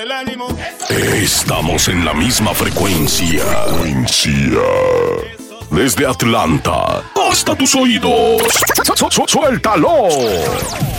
El ánimo. Estamos en la misma frecuencia. Desde Atlanta hasta tus oídos. Suéltalo.